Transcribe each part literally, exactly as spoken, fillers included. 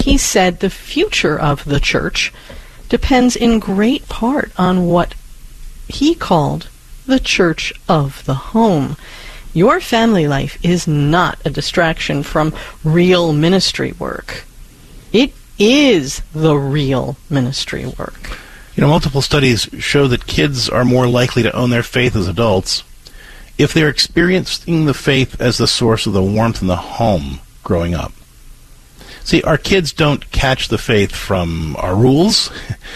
He said the future of the church depends in great part on what he called the church of the home. Your family life is not a distraction from real ministry work. It is the real ministry work. You know, multiple studies show that kids are more likely to own their faith as adults if they're experiencing the faith as the source of the warmth in the home growing up. See, our kids don't catch the faith from our rules,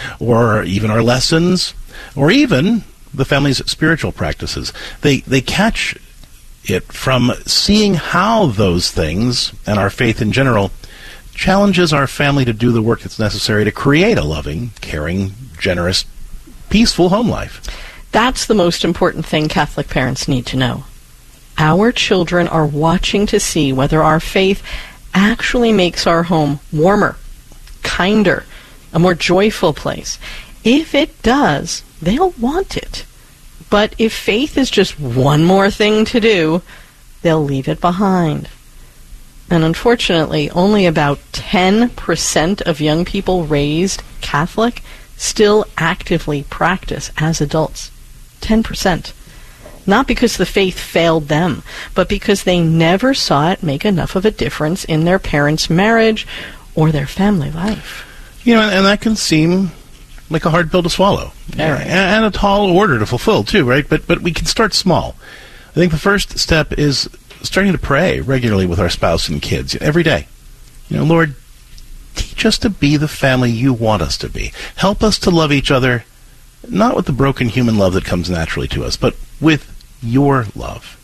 or even our lessons, or even the family's spiritual practices. They they catch it from seeing how those things, and our faith in general, challenges our family to do the work that's necessary to create a loving, caring, generous, peaceful home life. That's the most important thing Catholic parents need to know. Our children are watching to see whether our faith actually makes our home warmer, kinder, a more joyful place. If it does, they'll want it. But if faith is just one more thing to do, they'll leave it behind. And unfortunately, only about ten percent of young people raised Catholic still actively practice as adults. ten percent. Not because the faith failed them, but because they never saw it make enough of a difference in their parents' marriage or their family life. You know, and that can seem like a hard pill to swallow. Very. And a tall order to fulfill, too, right? But but we can start small. I think the first step is starting to pray regularly with our spouse and kids every day. You know, Lord, teach us to be the family you want us to be. Help us to love each other, not with the broken human love that comes naturally to us, but with your love.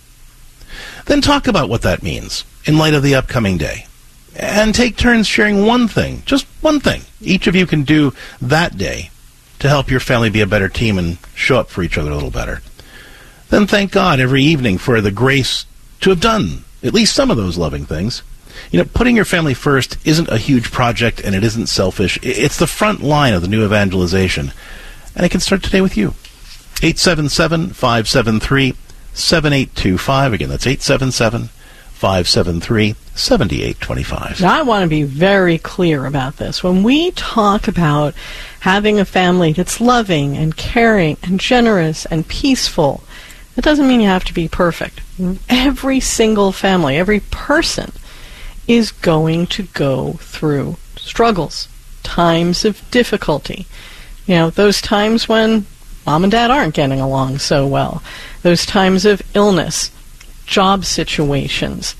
Then talk about what that means in light of the upcoming day. And take turns sharing one thing, just one thing, each of you can do that day to help your family be a better team and show up for each other a little better. Then thank God every evening for the grace to have done at least some of those loving things. You know, putting your family first isn't a huge project, and it isn't selfish. It's the front line of the new evangelization. And it can start today with you. eight seven seven, five seven three, seven eight two five. Again, that's eight seven seven, five seven three, seven eight two five. Now, I want to be very clear about this. When we talk about having a family that's loving and caring and generous and peaceful, it doesn't mean you have to be perfect. Every single family, every person is going to go through struggles, times of difficulty. You know, those times when mom and dad aren't getting along so well, those times of illness, job situations,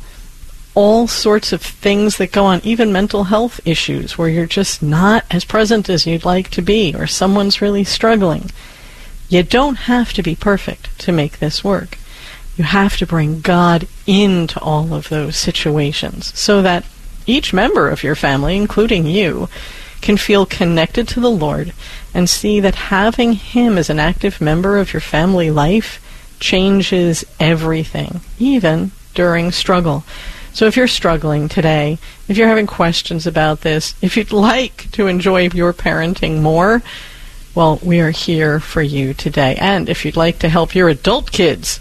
all sorts of things that go on, even mental health issues where you're just not as present as you'd like to be, or someone's really struggling. You don't have to be perfect to make this work. You have to bring God into all of those situations so that each member of your family, including you, can feel connected to the Lord and see that having Him as an active member of your family life changes everything, even during struggle. So if you're struggling today, if you're having questions about this, if you'd like to enjoy your parenting more, well, we are here for you today. And if you'd like to help your adult kids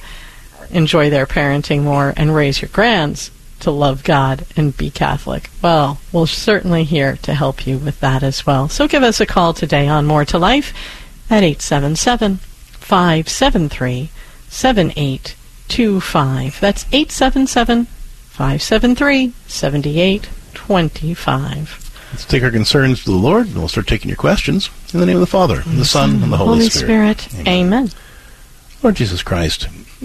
enjoy their parenting more and raise your grands to love God and be Catholic, well, we're certainly here to help you with that as well. So give us a call today on More to Life at eight seven seven, five seven three, seven eight two five. That's eight seven seven, five seven three, seven eight two five. Let's take our concerns to the Lord, and we'll start taking your questions. In the name of the Father, and the Son, and the Holy, Holy Spirit. Spirit. Amen. Amen. Lord Jesus Christ,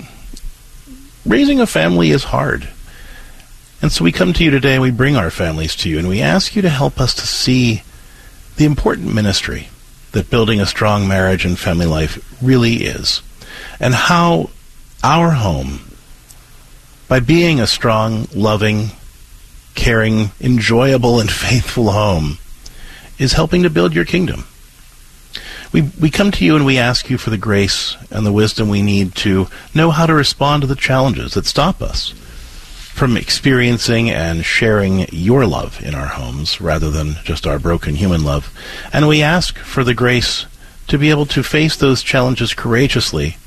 raising a family is hard. And so we come to you today, and we bring our families to you, and we ask you to help us to see the important ministry that building a strong marriage and family life really is, and how our home, by being a strong, loving, caring, enjoyable, and faithful home, is helping to build your kingdom. We we come to you and we ask you for the grace and the wisdom we need to know how to respond to the challenges that stop us from experiencing and sharing your love in our homes rather than just our broken human love. And we ask for the grace to be able to face those challenges courageously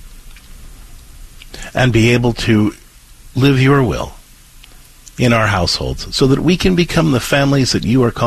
and be able to live your will in our households so that we can become the families that you are calling